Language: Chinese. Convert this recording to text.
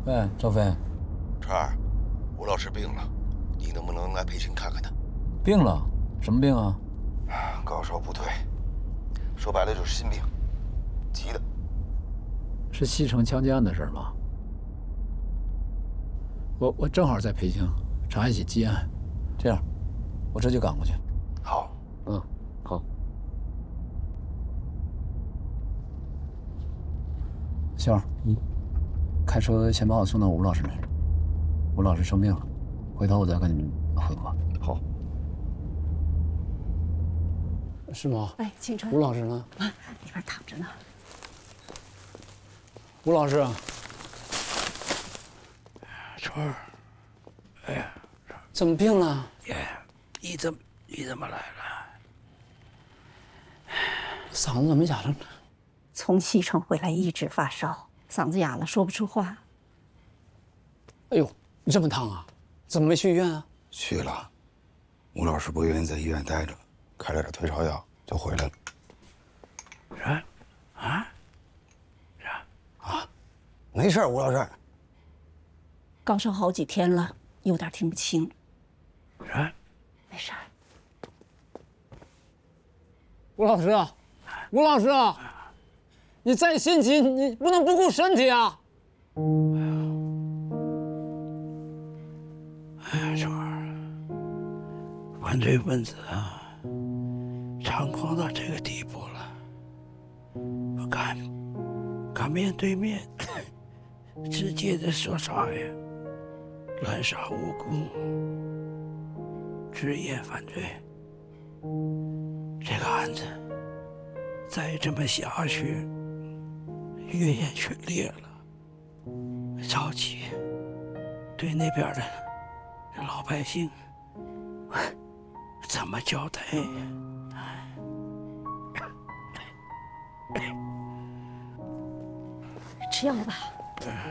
喂，赵飞， 川儿，吴老师病了，你能不能来培训看看他？ 病了？什么病啊？ 高烧不退，说白了就是心病，急的。 是西城枪击案的事吗？我正好在北京查一起积案，这样，我这就赶过去。 好， 好。秀儿，开车先把我送到吴老师那里。吴老师生病了，回头我再跟你们汇报。 好。 是吗？ 哎，清晨， 吴老师呢？ 啊，里边躺着呢。 吴老师， 春儿，哎呀， 怎么病了？ 爷，你怎么来了？ 嗓子怎么哑了呢？ 从西城回来一直发烧，嗓子哑了，说不出话。 哎呦，你这么烫啊？怎么没去医院啊？ 去了，吴老师不愿意在医院待着，开了点退烧药就回来了。没事，吴老师。 高烧好几天了，有点听不清。没事儿。 吴老师啊，吴老师啊，你再心急，你不能不顾身体啊！ 哎，春儿，犯罪分子啊，猖狂到这个地步了，不敢面对面直接的说啥呀？滥杀无辜，职业犯罪。这个案子再这么下去，越演越烈了。着急，对那边的老百姓怎么交代呀？ 吃药吧。